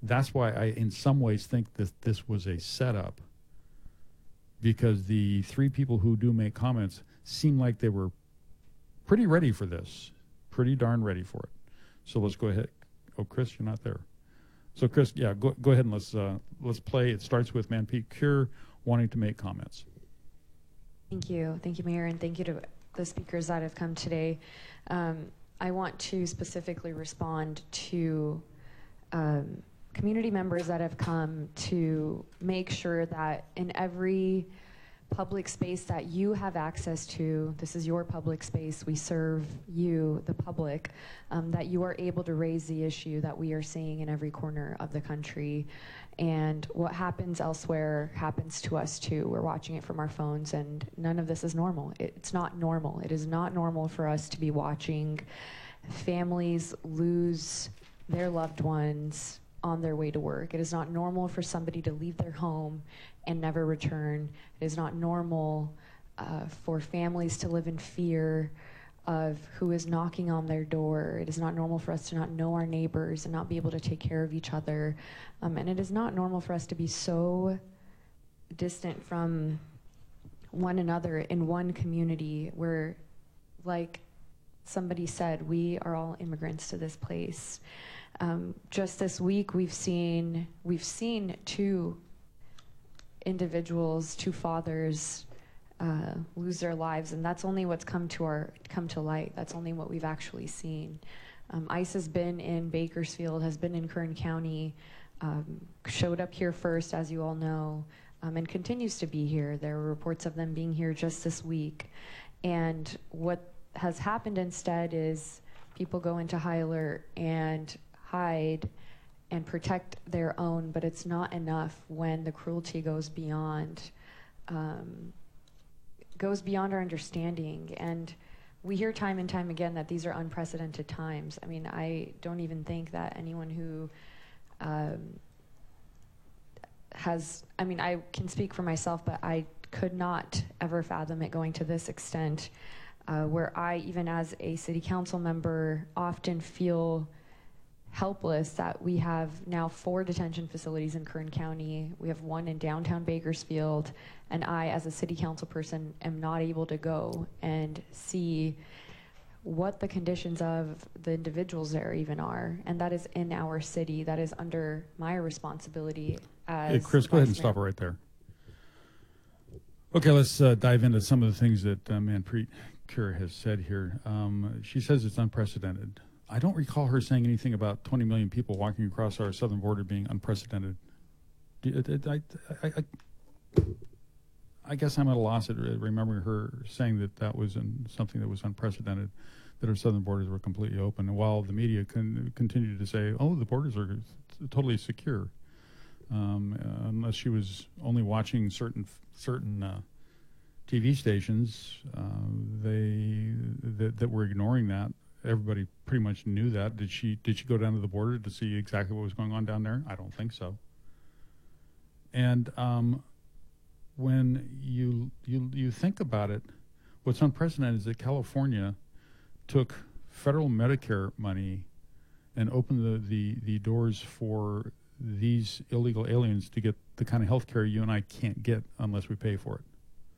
That's why I, in some ways, think that this was a setup, because the three people who do make comments seem like they were pretty ready for this, pretty darn ready for it. So let's go ahead. Oh, Chris, you're not there. So Chris, yeah, go ahead and let's play. It starts with Manpreet Kaur wanting to make comments. Thank you, Mayor, and thank you to the speakers that have come today. I want to specifically respond to community members that have come to make sure that in every public space that you have access to, this is your public space, we serve you, the public, that you are able to raise the issue that we are seeing in every corner of the country. And what happens elsewhere happens to us too. We're watching it from our phones, and none of this is normal. It's not normal. It is not normal for us to be watching families lose their loved ones on their way to work. It is not normal for somebody to leave their home and never return. It is not normal for families to live in fear of who is knocking on their door. It is not normal for us to not know our neighbors and not be able to take care of each other. And it is not normal for us to be so distant from one another in one community where, like somebody said, we are all immigrants to this place. Just this week, we've seen two individuals, two fathers, lose their lives, and that's only what's come to light. That's only what we've actually seen. ICE has been in Bakersfield, has been in Kern County, showed up here first, as you all know, and continues to be here. There were reports of them being here just this week, and what has happened instead is people go into high alert and hide and protect their own, but it's not enough when the cruelty goes beyond our understanding. And we hear time and time again that these are unprecedented times. I mean, I don't even think that anyone who I can speak for myself, but I could not ever fathom it going to this extent, where I, even as a city council member, often feel helpless that we have now 4 detention facilities in Kern County. We have 1 in downtown Bakersfield, and I, as a city council person, am not able to go and see what the conditions of the individuals there even are. And that is in our city. That is under my responsibility as Hey, Chris, go ahead and stop it right there. Okay, let's dive into some of the things that Manpreet Kaur has said here. She says it's unprecedented. I don't recall her saying anything about 20 million people walking across our southern border being unprecedented. I guess I'm at a loss at remembering her saying that was something that was unprecedented, that our southern borders were completely open. And while the media continued to say, oh, the borders are totally secure, unless she was only watching certain TV stations that were ignoring that. Everybody pretty much knew that. Did she go down to the border to see exactly what was going on down there? I don't think so. And when you think about it, what's unprecedented is that California took federal Medicare money and opened the doors for these illegal aliens to get the kind of health care you and I can't get unless we pay for it.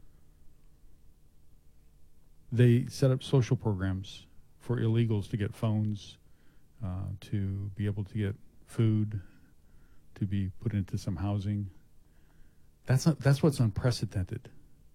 They set up social programs for illegals to get phones, to be able to get food, to be put into some housing. That's what's unprecedented.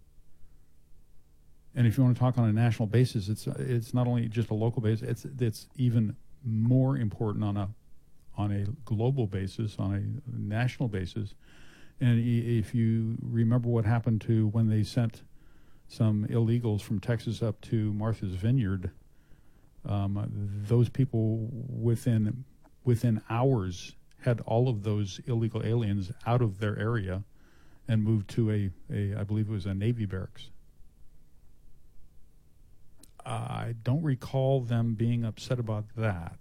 And if you want to talk on a national basis, it's not only just a local basis. It's even more important on a global basis, on a national basis. And if you remember what happened to when they sent some illegals from Texas up to Martha's Vineyard, those people within hours had all of those illegal aliens out of their area and moved to I believe it was a Navy barracks. I don't recall them being upset about that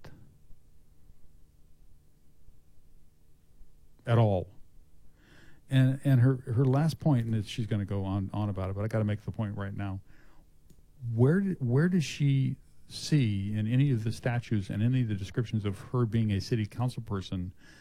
at all. And her last point, and she's going to go on about it, but I got to make the point right now. Where does she see in any of the statutes and any of the descriptions of her being a city council person